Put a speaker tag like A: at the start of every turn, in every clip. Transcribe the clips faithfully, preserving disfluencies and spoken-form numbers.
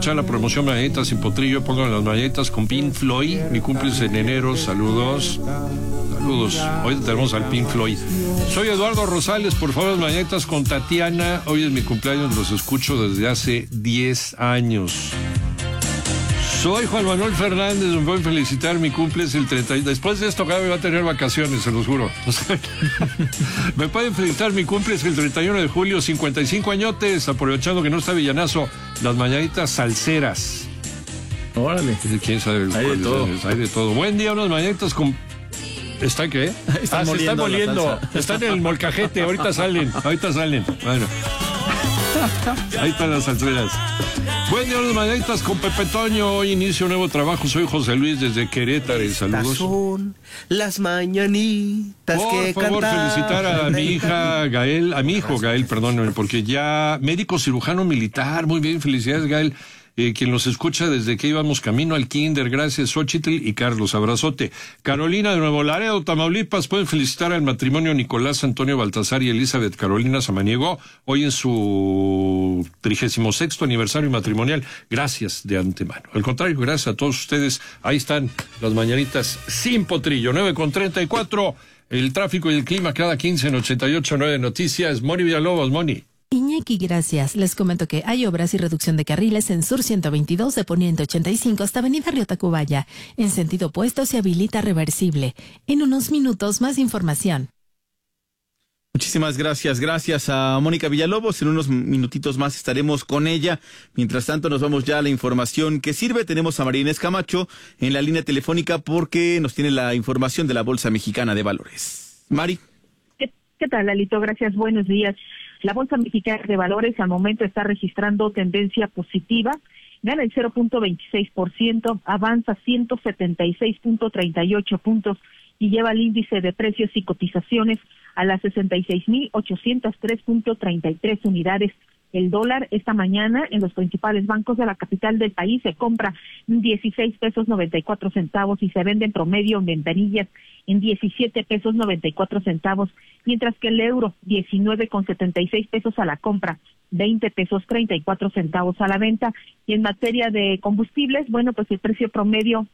A: aprovechar la promoción Mañanitas sin Potrillo. Pongan las mañanitas con Pink Floyd. Mi cumpleaños en enero. Saludos. Saludos. Hoy tenemos al Pink Floyd. Soy Eduardo Rosales. Por favor, las mañanitas con Tatiana. Hoy es mi cumpleaños. Los escucho desde hace diez años. Soy Juan Manuel Fernández, me pueden felicitar, mi cumple es el treinta. Después de esto, cada vez va a tener vacaciones, se los juro. O sea, me pueden felicitar, mi cumple es el treinta y uno de julio, cincuenta y cinco añotes, aprovechando que no está Villanazo, las mañanitas salseras.
B: Órale.
A: ¿Quién sabe?
B: Hay de todo.
A: Es? Hay de todo. Buen día, unas mañanitas con... ¿Están qué?
B: Están
A: ah, se están moliendo.
B: la
A: Están en el molcajete, ahorita salen, ahorita salen. Bueno. Ahí están las salseras. Buen día, las mañanitas con Pepe Toño. Hoy inicio un nuevo trabajo. Soy José Luis desde Querétaro. Saludos.
C: Son las mañanitas
A: Por
C: que
A: favor,
C: cantan.
A: felicitar a mi hija Gael, a mi hijo Gael, perdón, porque ya médico cirujano militar. Muy bien, felicidades, Gael. Eh, quien nos escucha desde que íbamos camino al kinder, gracias Xochitl y Carlos, abrazote. Carolina de Nuevo Laredo, Tamaulipas, pueden felicitar al matrimonio Nicolás Antonio Baltasar y Elizabeth Carolina Samaniego, hoy en su trigésimo sexto aniversario matrimonial, gracias de antemano. Al contrario, gracias a todos ustedes, ahí están las mañanitas sin Potrillo, nueve con treinta y cuatro, el tráfico y el clima cada quince en ochenta y ocho punto nueve Noticias. Moni Villalobos, Moni.
D: Iñaki, gracias. Les comento que hay obras y reducción de carriles en Sur ciento veintidós de Poniente ochenta y cinco hasta Avenida Río Tacubaya. En sentido opuesto se habilita reversible. En unos minutos más información.
B: Muchísimas gracias, gracias a Mónica Villalobos. En unos minutitos más estaremos con ella. Mientras tanto, nos vamos ya a la información que sirve. Tenemos a María Inés Camacho en la línea telefónica porque nos tiene la información de la Bolsa Mexicana de Valores. Mari.
E: ¿Qué, qué tal, Lalito? Gracias, buenos días. La Bolsa Mexicana de Valores al momento está registrando tendencia positiva, gana el cero punto veintiséis por ciento, avanza ciento setenta y seis punto treinta y ocho puntos y lleva el índice de precios y cotizaciones a las sesenta y seis mil ochocientos tres punto treinta y tres unidades. El dólar esta mañana en los principales bancos de la capital del país se compra dieciséis pesos noventa y cuatro centavos y se vende en promedio en ventanillas en diecisiete pesos noventa y cuatro centavos, mientras que el euro diecinueve con setenta y seis pesos a la compra, veinte pesos treinta y cuatro centavos a la venta. Y en materia de combustibles, bueno, pues el precio promedio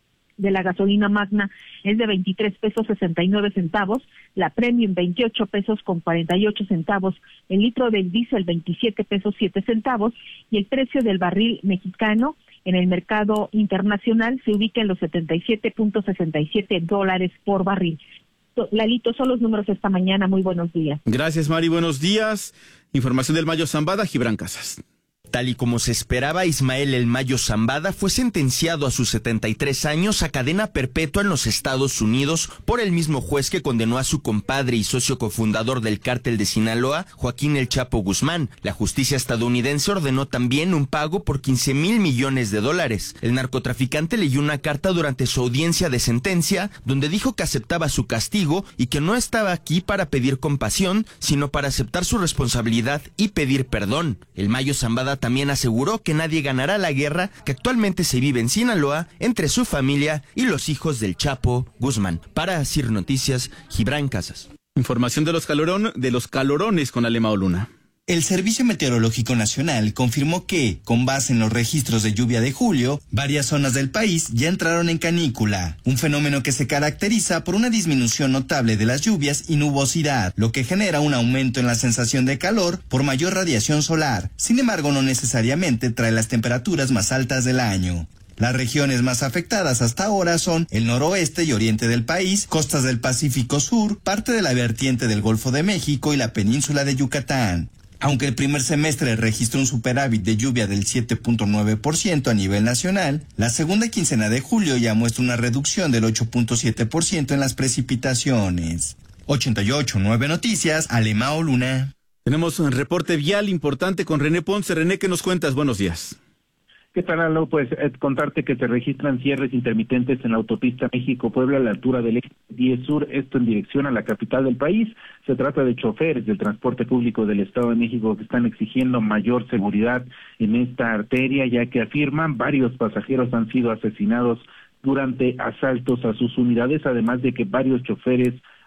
E: de la gasolina magna es de veintitrés pesos sesenta y nueve centavos, la premium veintiocho pesos con cuarenta y ocho centavos, el litro del diésel veintisiete pesos siete centavos y el precio del barril mexicano en el mercado internacional se ubica en los setenta y siete punto sesenta y siete dólares por barril. Lalito, son los números esta mañana. Muy buenos días.
B: Gracias, Mari. Buenos días. Información del Mayo Zambada, Gibran Casas.
F: Tal y como se esperaba, Ismael El Mayo Zambada fue sentenciado a sus setenta y tres años a cadena perpetua en los Estados Unidos por el mismo juez que condenó a su compadre y socio cofundador del cártel de Sinaloa, Joaquín El Chapo Guzmán. La justicia estadounidense ordenó también un pago por quince mil millones de dólares. El narcotraficante leyó una carta durante su audiencia de sentencia donde dijo que aceptaba su castigo y que no estaba aquí para pedir compasión, sino para aceptar su responsabilidad y pedir perdón. El Mayo Zambada también aseguró que nadie ganará la guerra que actualmente se vive en Sinaloa entre su familia y los hijos del Chapo Guzmán. Para Asir Noticias, Gibran Casas.
B: Información de los calorón, de los calorones con Alema Oluna.
G: El Servicio Meteorológico Nacional confirmó que, con base en los registros de lluvia de julio, varias zonas del país ya entraron en canícula, un fenómeno que se caracteriza por una disminución notable de las lluvias y nubosidad, lo que genera un aumento en la sensación de calor por mayor radiación solar. Sin embargo, no necesariamente trae las temperaturas más altas del año. Las regiones más afectadas hasta ahora son el noroeste y oriente del país, costas del Pacífico Sur, parte de la vertiente del Golfo de México y la península de Yucatán. Aunque el primer semestre registró un superávit de lluvia del siete punto nueve por ciento a nivel nacional, la segunda quincena de julio ya muestra una reducción del ocho punto siete por ciento en las precipitaciones. ochenta y ocho punto nueve Noticias, Alemao Luna.
B: Tenemos un reporte vial importante con René Ponce. René, ¿qué nos cuentas? Buenos días.
H: ¿Qué tal, Aló? Pues eh, contarte que se registran cierres intermitentes en la autopista México-Puebla a la altura del eje diez Sur, esto en dirección a la capital del país. Se trata de choferes del transporte público del Estado de México que están exigiendo mayor seguridad en esta arteria, ya que afirman varios pasajeros han sido asesinados durante asaltos a sus unidades, además de que varios choferes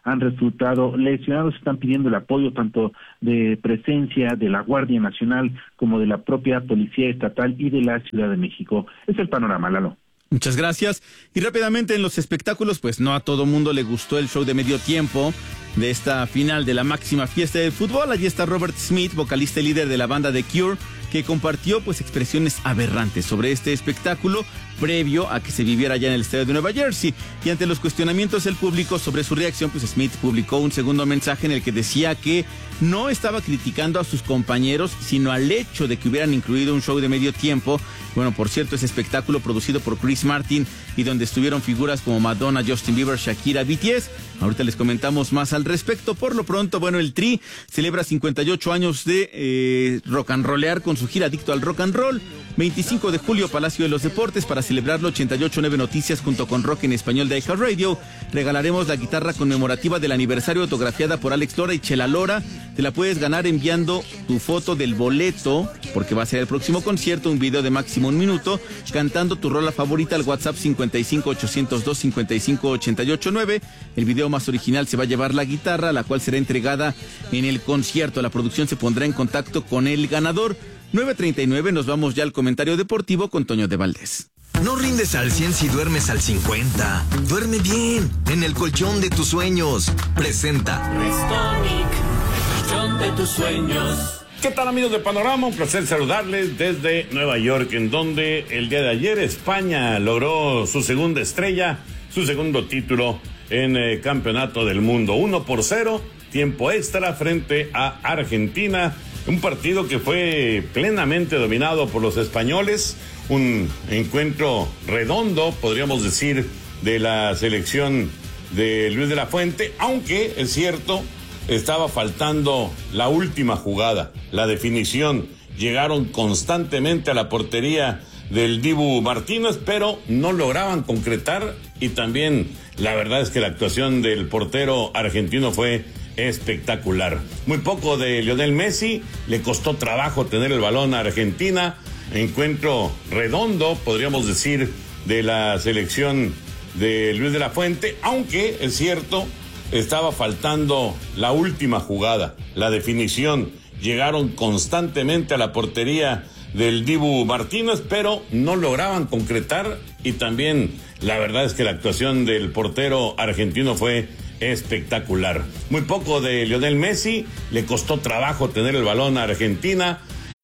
H: han resultado lesionados. Están pidiendo el apoyo tanto de presencia de la Guardia Nacional como de la propia Policía Estatal y de la Ciudad de México. Es el panorama, Lalo.
B: Muchas gracias. Y rápidamente en los espectáculos, pues no a todo mundo le gustó el show de medio tiempo de esta final de la máxima fiesta del fútbol. Allí está Robert Smith, vocalista y líder de la banda The Cure, que compartió pues expresiones aberrantes sobre este espectáculo previo a que se viviera ya en el estadio de Nueva Jersey. Y ante los cuestionamientos del público sobre su reacción, pues Smith publicó un segundo mensaje en el que decía que no estaba criticando a sus compañeros, sino al hecho de que hubieran incluido un show de medio tiempo. Bueno, por cierto, ese espectáculo producido por Chris Martin y donde estuvieron figuras como Madonna, Justin Bieber, Shakira, B T S. Ahorita les comentamos más al respecto. Por lo pronto, bueno, el Tri celebra cincuenta y ocho años de eh, rock and rollear con su gira Adicto al Rock and Roll. veinticinco de julio, Palacio de los Deportes. Para celebrarlo, ochenta y ocho nueve Noticias junto con Rock en Español de iHeartRadio. Regalaremos la guitarra conmemorativa del aniversario autografiada por Alex Lora y Chela Lora. Te la puedes ganar enviando tu foto del boleto, porque va a ser el próximo concierto, un video de máximo un minuto, cantando tu rola favorita al WhatsApp cincuenta y cinco ochocientos dos cincuenta y cinco ochenta y ocho nueve. El video más original se va a llevar la guitarra, la cual será entregada en el concierto. La producción se pondrá en contacto con el ganador. nueve treinta y nueve, nos vamos ya al comentario deportivo con Toño de Valdés.
I: No rindes al cien si duermes al cincuenta. Duerme bien, en el colchón de tus sueños. Presenta
J: Restonic, el colchón de tus sueños.
K: ¿Qué tal, amigos de Panorama? Un placer saludarles desde Nueva York, en donde el día de ayer España logró su segunda estrella, su segundo título en el Campeonato del Mundo. uno por cero, tiempo extra frente a Argentina. Un partido que fue plenamente dominado por los españoles, un encuentro redondo, podríamos decir, de la selección de Luis de la Fuente, aunque es cierto, estaba faltando la última jugada, la definición. Llegaron constantemente a la portería del Dibu Martínez, pero no lograban concretar, y también la verdad es que la actuación del portero argentino fue espectacular. Muy poco de Lionel Messi, le costó trabajo tener el balón a Argentina. Encuentro redondo, podríamos decir, de la selección de Luis de la Fuente, aunque es cierto, estaba faltando la última jugada, la definición. Llegaron constantemente a la portería del Dibu Martínez, pero no lograban concretar, y también la verdad es que la actuación del portero argentino fue espectacular. Muy poco de Lionel Messi, le costó trabajo tener el balón a Argentina.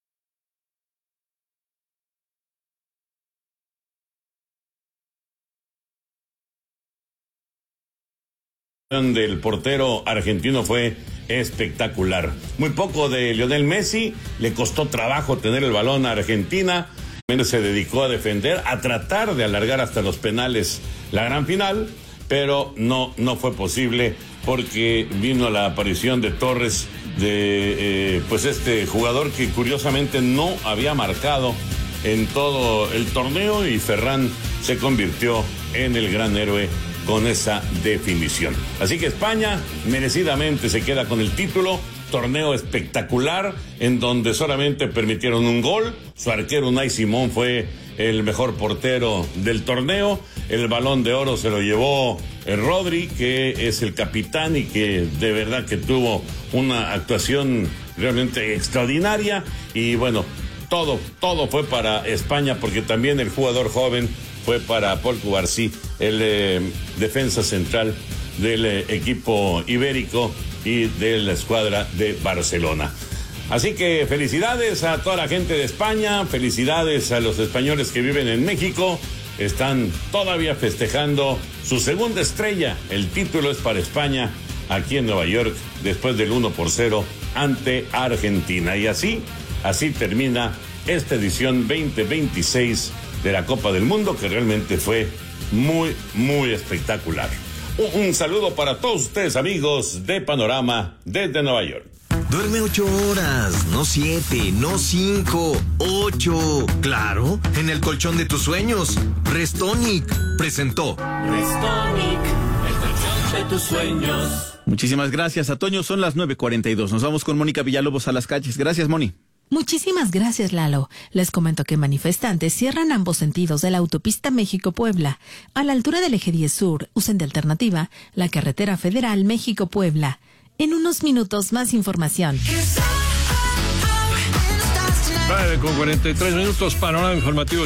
K: Del portero argentino fue espectacular. Muy poco de Lionel Messi, le costó trabajo tener el balón a Argentina. Se dedicó a defender, a tratar de alargar hasta los penales la gran final, pero no, no fue posible, porque vino la aparición de Torres, de eh, pues este jugador que curiosamente no había marcado en todo el torneo, y Ferran se convirtió en el gran héroe con esa definición. Así que España merecidamente se queda con el título. Torneo espectacular, en donde solamente permitieron un gol. Su arquero Unai Simón fue el mejor portero del torneo. El Balón de Oro se lo llevó el Rodri, que es el capitán y que de verdad que tuvo una actuación realmente extraordinaria. Y bueno, todo, todo fue para España, porque también el jugador joven fue para Paul Cubarsí, el eh, defensa central del eh, equipo ibérico y de la escuadra de Barcelona. Así que felicidades a toda la gente de España, felicidades a los españoles que viven en México. Están todavía festejando su segunda estrella. El título es para España aquí en Nueva York, después del uno por cero ante Argentina. Y así, así termina esta edición veinte veintiséis de la Copa del Mundo, que realmente fue muy, muy espectacular. Un, un saludo para todos ustedes, amigos de Panorama desde Nueva York.
I: Duerme ocho horas, no siete, no cinco, ocho. Claro, en el colchón de tus sueños. Restonic presentó
J: Restonic, el colchón de tus sueños.
B: Muchísimas gracias a Toño, son las nueve cuarenta y dos. Nos vamos con Mónica Villalobos a las calles. Gracias, Moni.
D: Muchísimas gracias, Lalo. Les comento que manifestantes cierran ambos sentidos de la autopista México-Puebla. A la altura del eje diez Sur, usen de alternativa la carretera federal México-Puebla. En unos minutos, más información.
A: Vale, con cuarenta y tres minutos, panorama informativo.